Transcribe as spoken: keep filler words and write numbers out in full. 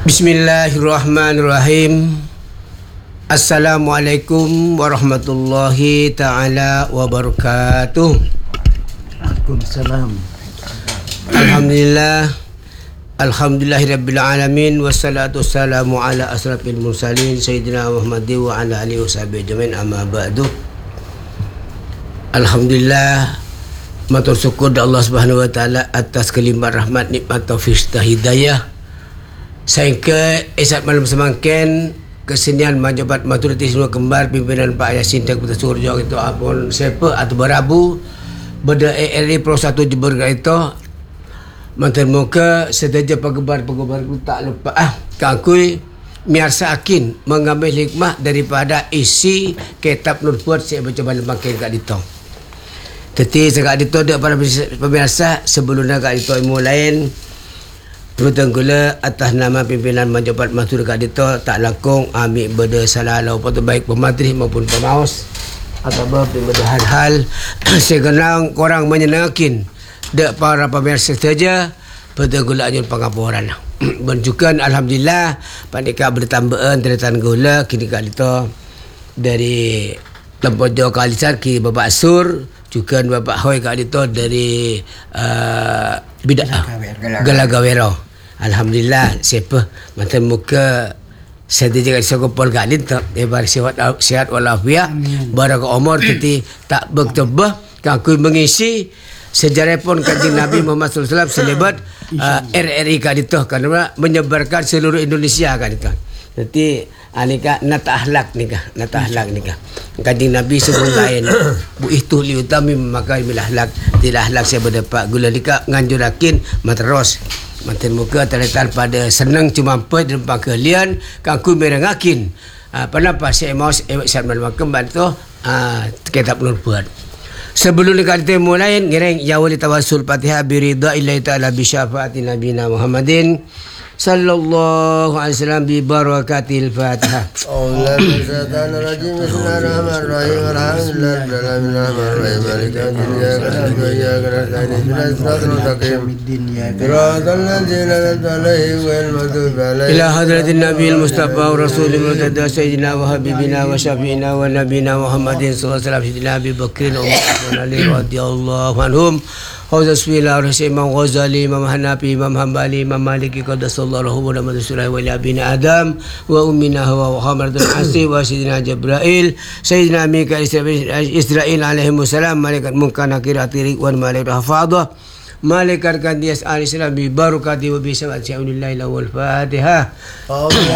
Bismillahirrahmanirrahim. Assalamualaikum warahmatullahi ta'ala wabarakatuh. Waalaikumsalam. Alhamdulillah. Alhamdulillahirabbil alamin wassalatu wassalamu ala asrafil mursalin sayyidina Muhammadin wa ala alihi washabihi ajmain, amma ba'du. Alhamdulillah, matur syukur Allah Subhanahu wa taala atas kelimpahan rahmat, nikmat, taufik serta hidayah sehingga esat malam semangkin kesenian majabat maturiti semua kembar pimpinan Pak Yasin Tengku Surjo itu apun siapa atau berabu beda A R I Pro satu Jember itu mantan muka sedaja pegebar-pegebar ku tak lupa ah kangkui miarsa akin mengambil hikmah daripada isi kitab Nur Fuad saya baca malam makin kat dito. Tetapi sekat dito ada para pemirsa sebelumnya kat dito ilmu lain Perutang gula atas nama pimpinan Majabat Matur kat dito tak langkung ambil benda salah lau patu baik pematri maupun pemaus atau benda hal-hal segenang korang menyenangkan dek para pemirsa saja perutang gula anyun pengapuran menunjukkan alhamdulillah pandika bertambahan teretan gula kini kat dito dari Lempojo Kalisan ki Bapak Sur juga Bapak Hoi kat dito dari uh, bidak Gelagawero. Alhamdulillah siapa mantan muka saya juga sekopol kat dito lebar sihat sihat walafiat baraka umur teti tak bertebah kangkui mengisi sejarah pun kanjeng Nabi Muhammad sallallahu alaihi wasallam selebat uh, R R I kat dito kerana menyebarkan seluruh Indonesia kat dito. Jadi anika nata akhlak nikah, nata akhlak nikah. Kanjeng Nabi sebelum lain bu itu li utami memakai milah akhlak, tidak akhlak saya berdapat gula nikah nganjurakin matros. Mantan muka terletak pada senang cuma empat dan empat kalian kangku merengakin. Ah kenapa saya mau saya malam kembali tu ah kitab Nur Fuad. Sebelum kita mulai ngereng ya wali tawassul Fatihah bi ridha illahi ta'ala bi syafaati nabiyina Muhammadin sallallahu alaihi wasallam bi barakatil Fatihah. A'udzu billahi rajim. Bismillahirrahmanirrahim. Alhamdulillahirrahmanirrahim. Maliki yaumiddin. Iyyaka na'budu wa iyyaka nasta'in. Siratal ladzina an'amta 'alaihim ghairil maghdubi 'alaihim. Ila hadratin nabiyil mustafa wa rasulil murtada sayyidina wa habibina wa syafi'ina wa nabiyina Muhammadin sallallahu alaihi wasallam sayyidina Abi Bakrin wa Ali radhiyallahu anhum. Hauza bismillah Imam Ghazali, Imam Hanafi, Imam Hambali, Imam Maliki qaddasallahu wa rahmatullahi surah wa abina Adam wa ummina wa Muhammadun asy wa sayyidina Jibril sayyidina Mikail Israil alaihi wassalam malaikat munkar nakir atirik wa malaikat hafadah malaikat kandias al-islam bi barakati wa bi sabati wal Fatihah.